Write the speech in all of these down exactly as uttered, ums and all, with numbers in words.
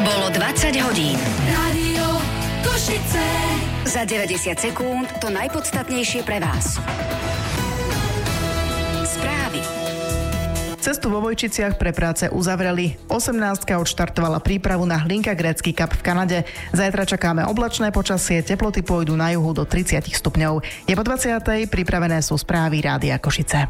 Bolo dvadsať hodín. Rádio Košice. Za deväťdesiat sekúnd to najpodstatnejšie pre vás. Správy. Cestu vo Vojčiciach pre práce uzavreli. osemnástka odštartovala prípravu na Hlinka Grécky Cup v Kanade. Zajtra čakáme oblačné počasie, teploty pôjdu na juhu do tridsať stupňov. Je po dvadsiatej, pripravené sú správy Rádia Košice.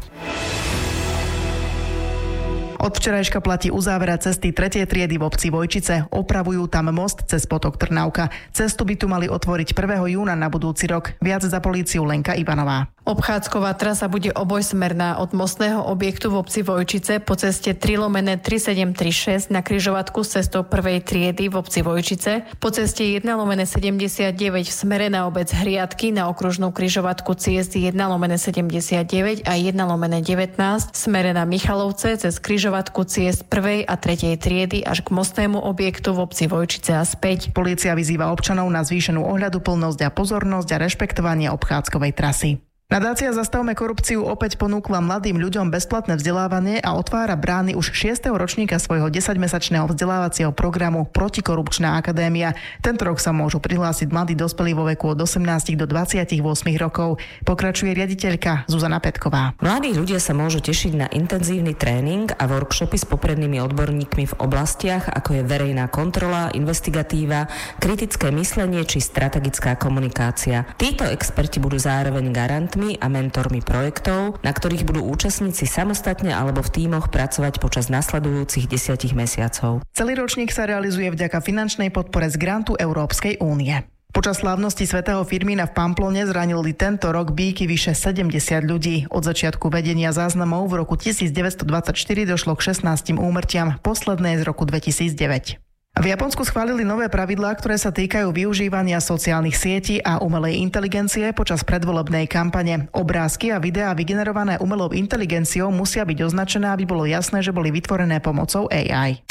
Od včerajška platí uzávera cesty tretej triedy v obci Vojčice. Opravujú tam most cez potok Trnavka. Cestu by tu mali otvoriť prvého júna na budúci rok. Viac za políciu Lenka Ivanová. Obchádzková trasa bude obojsmerná od mostného objektu v obci Vojčice po ceste tri lomeno tri sedem tri šesť na križovatku s cestou prvej triedy v obci Vojčice, po ceste jeden lomeno sedemdesiatdeväť v smere na obec Hriadky na okružnú križovatku ciest jeden lomeno sedemdesiatdeväť a jeden lomeno devätnásť v smere na Michalovce cez križovatku ciest prvej a tretej triedy až k mostnému objektu v obci Vojčice a späť. Polícia vyzýva občanov na zvýšenú ohľaduplnosť a pozornosť a rešpektovanie obchádzkovej trasy. Nadácia Zastavme korupciu opäť ponúkla mladým ľuďom bezplatné vzdelávanie a otvára brány už šiesteho ročníka svojho desaťmesačného vzdelávacieho programu Protikorupčná akadémia. Tento rok sa môžu prihlásiť mladí dospelí vo veku od osemnásť do dvadsaťosem rokov. Pokračuje riaditeľka Zuzana Petková. Mladí ľudia sa môžu tešiť na intenzívny tréning a workshopy s poprednými odborníkmi v oblastiach, ako je verejná kontrola, investigatíva, kritické myslenie či strategická komunikácia. Títo experti budú zároveň garant a mentormi projektov, na ktorých budú účastníci samostatne alebo v tímoch pracovať počas nasledujúcich desiatich mesiacov. Celý ročník sa realizuje vďaka finančnej podpore z grantu Európskej únie. Počas slávnosti svätého Firmína v Pamplone zranili tento rok býky vyše sedemdesiat ľudí. Od začiatku vedenia záznamov v roku devätnásťstodvadsaťštyri došlo k šestnáctim úmrtiam, posledné z roku dvetisícdeväť. V Japonsku schválili nové pravidlá, ktoré sa týkajú využívania sociálnych sietí a umelej inteligencie počas predvolebnej kampane. Obrázky a videá vygenerované umelou inteligenciou musia byť označené, aby bolo jasné, že boli vytvorené pomocou á í.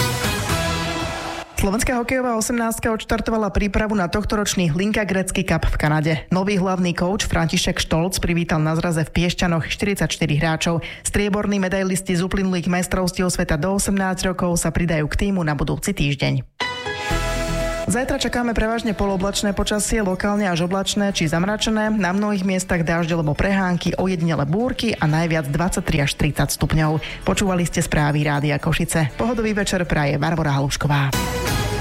Slovenská hokejová osemnástka odštartovala prípravu na tohtoročný Hlinka Grécky Cup v Kanade. Nový hlavný kouč František Štolc privítal na zraze v Piešťanoch štyridsaťštyri hráčov. Strieborní medailisti z uplynulých majstrovstiev sveta do osemnásť rokov sa pridajú k tímu na budúci týždeň. Zajtra čakáme prevažne poloblačné počasie, lokálne až oblačné či zamračené, na mnohých miestach dážď alebo prehánky, ojedinele búrky a najviac dvadsaťtri až tridsať stupňov. Počúvali ste správy Rádia Košice. Pohodový večer praje Barbora Halušková.